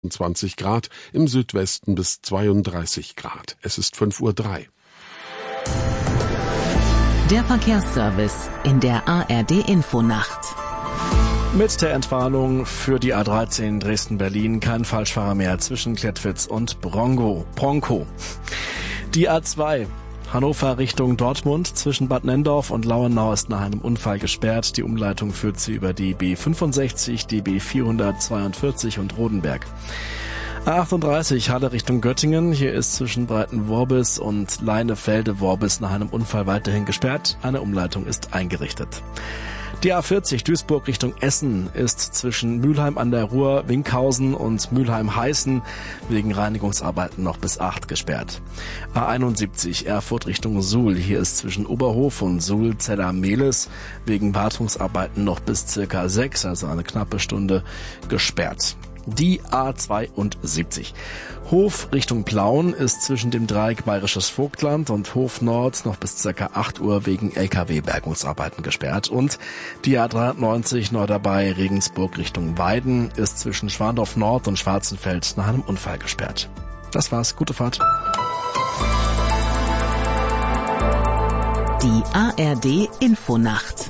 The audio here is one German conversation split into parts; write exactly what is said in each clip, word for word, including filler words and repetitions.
zwanzig Grad, im Südwesten bis zweiunddreißig Grad. Es ist fünf Uhr drei. Der Verkehrsservice in der A R D-Infonacht. Mit der Entwarnung für die A dreizehn Dresden-Berlin kein Falschfahrer mehr zwischen Klettwitz und Bronco. Bronco. Die A zwei Hannover Richtung Dortmund zwischen Bad Nenndorf und Lauenau ist nach einem Unfall gesperrt. Die Umleitung führt sie über die B fünfundsechzig, die B vierhundertzweiundvierzig und Rodenberg. A achtunddreißig Halle Richtung Göttingen. Hier ist zwischen Breiten-Worbis und Leinefelde-Worbis nach einem Unfall weiterhin gesperrt. Eine Umleitung ist eingerichtet. Die A vierzig Duisburg Richtung Essen ist zwischen Mülheim an der Ruhr, Winkhausen und Mülheim-Heißen wegen Reinigungsarbeiten noch bis acht gesperrt. A einundsiebzig Erfurt Richtung Suhl. Hier ist zwischen Oberhof und Suhl-Zeller-Mehlis wegen Wartungsarbeiten noch bis circa sechs, also eine knappe Stunde, gesperrt. Die A zweiundsiebzig. Hof Richtung Plauen ist zwischen dem Dreieck Bayerisches Vogtland und Hof Nord noch bis ca. acht Uhr wegen L K W-Bergungsarbeiten gesperrt. Und die A dreiundneunzig Nordarbei Regensburg Richtung Weiden ist zwischen Schwandorf Nord und Schwarzenfeld nach einem Unfall gesperrt. Das war's. Gute Fahrt. Die A R D-Infonacht.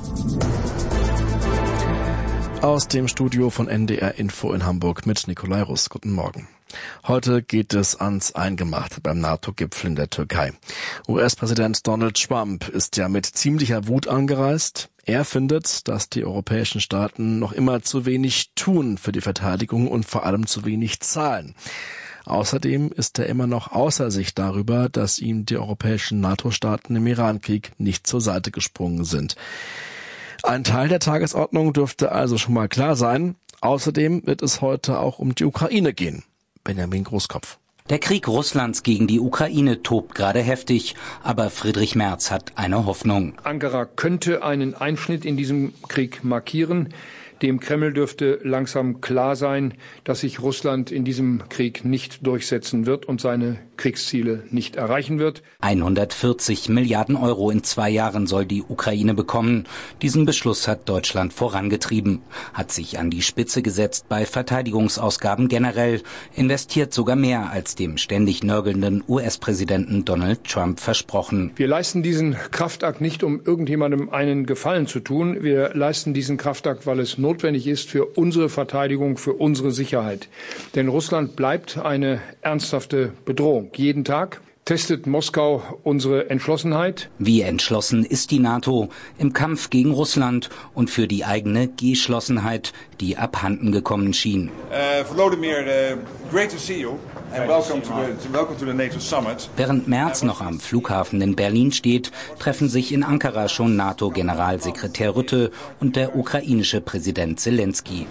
Aus dem Studio von N D R Info in Hamburg mit Nikolai Russ. Guten Morgen. Heute geht es ans Eingemachte beim NATO-Gipfel in der Türkei. U S-Präsident Donald Trump ist ja mit ziemlicher Wut angereist. Er findet, dass die europäischen Staaten noch immer zu wenig tun für die Verteidigung und vor allem zu wenig zahlen. Außerdem ist er immer noch außer sich darüber, dass ihm die europäischen NATO-Staaten im Iran-Krieg nicht zur Seite gesprungen sind. Ein Teil der Tagesordnung dürfte also schon mal klar sein. Außerdem wird es heute auch um die Ukraine gehen. Benjamin Großkopf. Der Krieg Russlands gegen die Ukraine tobt gerade heftig, aber Friedrich Merz hat eine Hoffnung. Ankara könnte einen Einschnitt in diesem Krieg markieren. Dem Kreml dürfte langsam klar sein, dass sich Russland in diesem Krieg nicht durchsetzen wird und seine Kriegsziele nicht erreichen wird. hundertvierzig Milliarden Euro in zwei Jahren soll die Ukraine bekommen. Diesen Beschluss hat Deutschland vorangetrieben, hat sich an die Spitze gesetzt bei Verteidigungsausgaben generell, investiert sogar mehr als dem ständig nörgelnden U S-Präsidenten Donald Trump versprochen. Wir leisten diesen Kraftakt nicht, um irgendjemandem einen Gefallen zu tun. Wir leisten diesen Kraftakt, weil es notwendig ist für unsere Verteidigung, für unsere Sicherheit. Denn Russland bleibt eine ernsthafte Bedrohung. Jeden Tag testet Moskau unsere Entschlossenheit. Wie entschlossen ist die NATO im Kampf gegen Russland und für die eigene Geschlossenheit, die abhanden gekommen schien. Uh, Volodymyr, uh, great to see you. And welcome to the, welcome to the NATO summit. Während Merz noch am Flughafen in Berlin steht, treffen sich in Ankara schon NATO-Generalsekretär Rutte und der ukrainische Präsident Zelensky.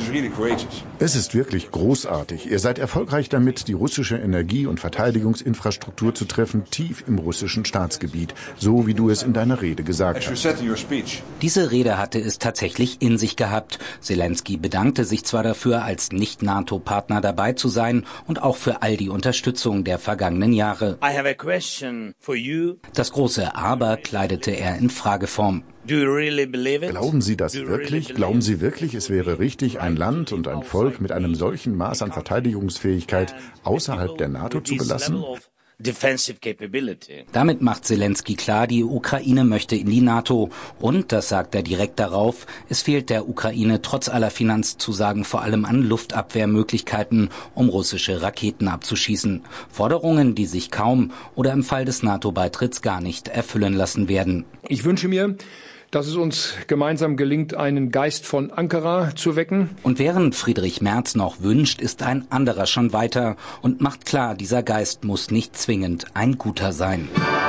Es ist wirklich großartig. Ihr seid erfolgreich damit, die russische Energie- und Verteidigungsinfrastruktur zu treffen, tief im russischen Staatsgebiet, so wie du es in deiner Rede gesagt hast. Diese Rede hatte es tatsächlich in sich gehabt. Zelensky bedankte sich zwar dafür, als Nicht-NATO-Partner dabei zu sein und auch für all die Unterstützung der vergangenen Jahre. Das große Aber kleidete er in Frageform. Glauben Sie das wirklich? Glauben Sie wirklich, es wäre richtig, ein Land und ein Volk mit einem solchen Maß an Verteidigungsfähigkeit außerhalb der NATO zu belassen? Damit macht Zelensky klar, die Ukraine möchte in die NATO. Und, das sagt er direkt darauf, es fehlt der Ukraine trotz aller Finanzzusagen vor allem an Luftabwehrmöglichkeiten, um russische Raketen abzuschießen. Forderungen, die sich kaum oder im Fall des NATO-Beitritts gar nicht erfüllen lassen werden. Ich wünsche mir, dass es uns gemeinsam gelingt, einen Geist von Ankara zu wecken. Und während Friedrich Merz noch wünscht, ist ein anderer schon weiter und macht klar, dieser Geist muss nicht zwingend ein guter sein.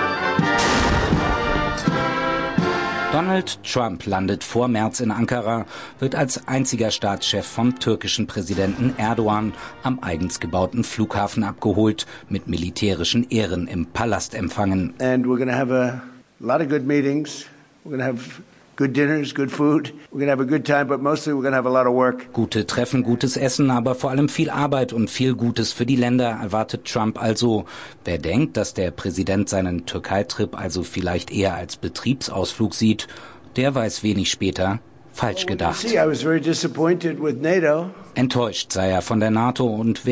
Donald Trump landet vor Merz in Ankara, wird als einziger Staatschef vom türkischen Präsidenten Erdogan am eigens gebauten Flughafen abgeholt, mit militärischen Ehren im Palast empfangen. And we're going to have a lot of good meetings. We're going to have good dinners, good food. We're going to have a good time, but mostly we're going to have a lot of work. Gute Treffen, gutes Essen, aber vor allem viel Arbeit und viel Gutes für die Länder erwartet Trump also. Wer denkt, dass der Präsident seinen Türkei-Trip also vielleicht eher als Betriebsausflug sieht, der weiß wenig später, falsch gedacht. Enttäuscht sei er von der NATO und